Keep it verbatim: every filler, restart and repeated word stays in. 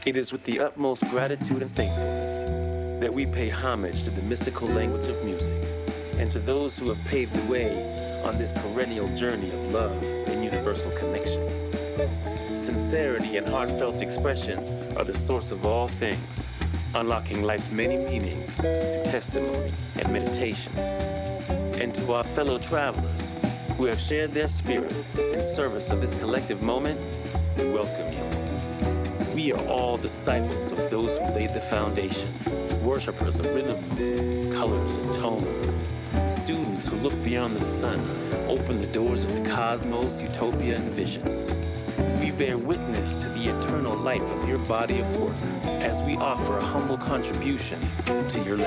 It is with the utmost gratitude and thankfulness that we pay homage to the mystical language of music and to those who have paved the way on this perennial journey of love and universal connection. Sincerity and heartfelt expression are the source of all things, unlocking life's many meanings through testimony and meditation. And to our fellow travelers who have shared their spirit in service of this collective moment, we welcome you. We are all disciples of those who laid the foundation, worshipers of rhythm movements, colors, and tones, students who look beyond the sun, open the doors of the cosmos, utopia, and visions. We bear witness to the eternal light of your body of work as we offer a humble contribution to your